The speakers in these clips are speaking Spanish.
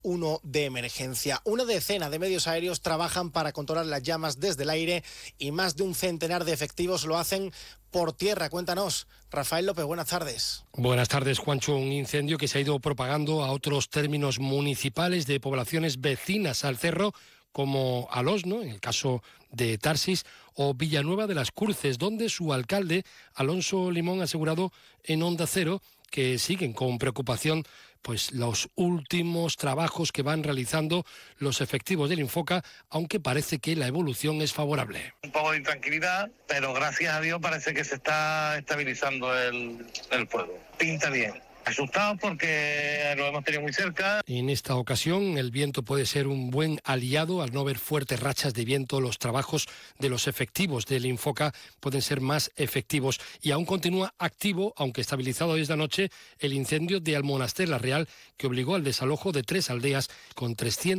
1 de emergencia. Una decena de medios aéreos trabajan para controlar las llamas desde el aire y más de un centenar de efectivos lo hacen por tierra. Cuéntanos, Rafael López, buenas tardes. Buenas tardes, Juancho. Un incendio que se ha ido propagando a otros términos municipales de poblaciones vecinas al cerro, como Alosno, en el caso de Tarsis, o Villanueva de las Cruces, donde su alcalde, Alonso Limón, ha asegurado en Onda Cero que siguen con preocupación pues los últimos trabajos que van realizando los efectivos del Infoca, aunque parece que la evolución es favorable. Un poco de intranquilidad, pero gracias a Dios parece que se está estabilizando el fuego. Pinta bien. Asustados porque lo hemos tenido muy cerca. En esta ocasión el viento puede ser un buen aliado. Al no haber fuertes rachas de viento, los trabajos de los efectivos del Infoca pueden ser más efectivos. Y aún continúa activo, aunque estabilizado desde anoche, el incendio de Almonaster la Real, que obligó al desalojo de 3 aldeas con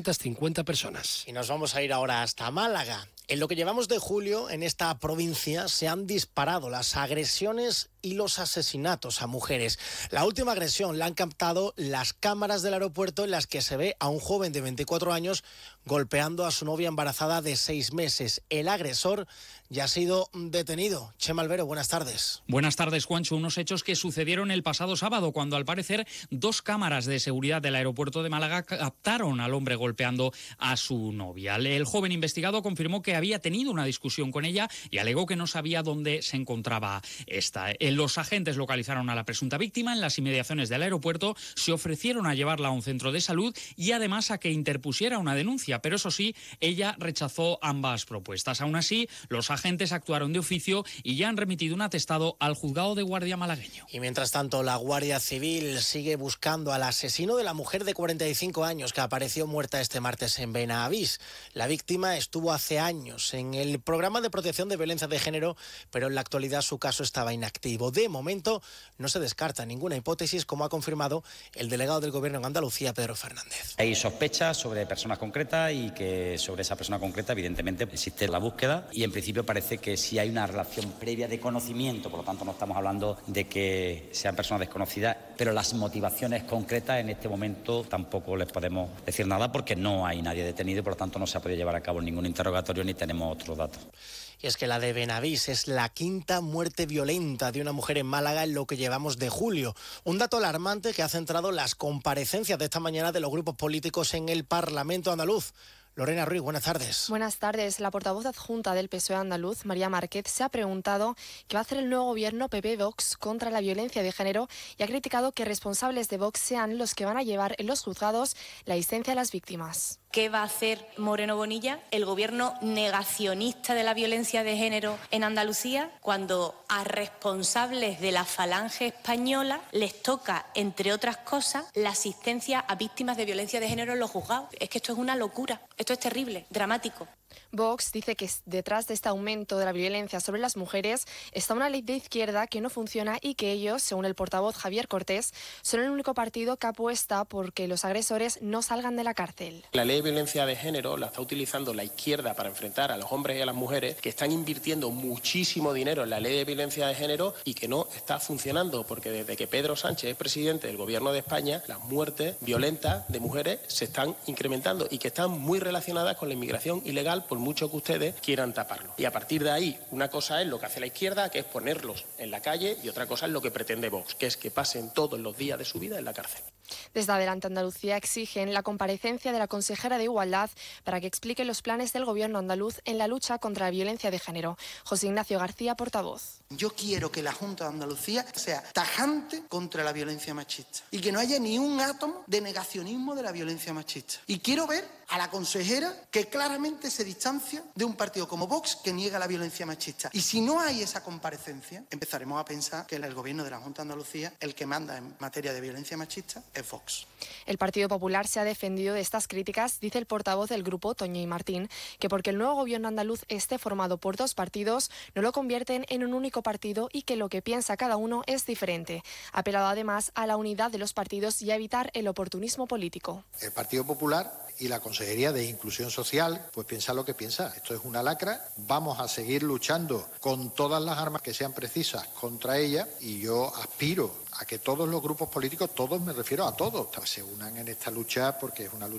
350 personas. Y nos vamos a ir ahora hasta Málaga. En lo que llevamos de julio, en esta provincia, se han disparado las agresiones y los asesinatos a mujeres. La última agresión la han captado las cámaras del aeropuerto, en las que se ve a un joven de 24 años golpeando a su novia embarazada de 6 meses. El agresor ya ha sido detenido. Chema Albero, buenas tardes. Buenas tardes, Juancho. Unos hechos que sucedieron el pasado sábado, cuando al parecer 2 cámaras de seguridad del aeropuerto de Málaga captaron al hombre golpeando a su novia. El joven investigado confirmó que había tenido una discusión con ella y alegó que no sabía dónde se encontraba esta. Los agentes localizaron a la presunta víctima en las inmediaciones del aeropuerto, se ofrecieron a llevarla a un centro de salud y además a que interpusiera una denuncia, pero eso sí, ella rechazó ambas propuestas. Aún así, los agentes actuaron de oficio y ya han remitido un atestado al juzgado de guardia malagueño. Y mientras tanto, la Guardia Civil sigue buscando al asesino de la mujer de 45 años que apareció muerta este martes en Benavís. La víctima estuvo hace años en el programa de protección de violencia de género, pero en la actualidad su caso estaba inactivo. De momento no se descarta ninguna hipótesis, como ha confirmado el delegado del Gobierno en Andalucía, Pedro Fernández. Hay sospechas sobre personas concretas y que sobre esa persona concreta evidentemente existe la búsqueda y en principio parece que sí hay una relación previa de conocimiento, por lo tanto no estamos hablando de que sean personas desconocidas, pero las motivaciones concretas en este momento tampoco les podemos decir nada porque no hay nadie detenido y por lo tanto no se ha podido llevar a cabo ningún interrogatorio ni tenemos otros datos. Y es que la de Benavís es la 5ª muerte violenta de una mujer en Málaga en lo que llevamos de julio. Un dato alarmante que ha centrado las comparecencias de esta mañana de los grupos políticos en el Parlamento andaluz. Lorena Ruiz, buenas tardes. Buenas tardes. La portavoz adjunta del PSOE andaluz, María Márquez, se ha preguntado qué va a hacer el nuevo gobierno PP-Vox contra la violencia de género y ha criticado que responsables de Vox sean los que van a llevar en los juzgados la asistencia a las víctimas. ¿Qué va a hacer Moreno Bonilla, el gobierno negacionista de la violencia de género en Andalucía, cuando a responsables de la Falange española les toca, entre otras cosas, la asistencia a víctimas de violencia de género en los juzgados? Es que esto es una locura, esto es terrible, dramático. Vox dice que detrás de este aumento de la violencia sobre las mujeres está una ley de izquierda que no funciona y que ellos, según el portavoz Javier Cortés, son el único partido que apuesta por que los agresores no salgan de la cárcel. La ley de violencia de género la está utilizando la izquierda para enfrentar a los hombres y a las mujeres que están invirtiendo muchísimo dinero en la ley de violencia de género y que no está funcionando, porque desde que Pedro Sánchez es presidente del Gobierno de España, las muertes violentas de mujeres se están incrementando y que están muy relacionadas con la inmigración ilegal, por mucho que ustedes quieran taparlo. Y a partir de ahí, una cosa es lo que hace la izquierda, que es ponerlos en la calle, y otra cosa es lo que pretende Vox, que es que pasen todos los días de su vida en la cárcel. Desde Adelante Andalucía exigen la comparecencia de la consejera de Igualdad para que explique los planes del gobierno andaluz en la lucha contra la violencia de género. José Ignacio García, portavoz. Yo quiero que la Junta de Andalucía sea tajante contra la violencia machista y que no haya ni un átomo de negacionismo de la violencia machista. Y quiero ver a la consejera que claramente se distancia de un partido como Vox que niega la violencia machista. Y si no hay esa comparecencia, empezaremos a pensar que el gobierno de la Junta de Andalucía, el que manda en materia de violencia machista, es Vox. El Partido Popular se ha defendido de estas críticas, dice el portavoz del grupo, Toñi Martín, que porque el nuevo gobierno andaluz esté formado por 2 partidos, no lo convierten en un único partido y que lo que piensa cada uno es diferente. Ha apelado además a la unidad de los partidos y a evitar el oportunismo político. El Partido Popular y la Consejería de Inclusión Social pues piensa lo que piensa. Esto es una lacra. Vamos a seguir luchando con todas las armas que sean precisas contra ella y yo aspiro a que todos los grupos políticos, todos me refiero a todos, se unan en esta lucha porque es una lucha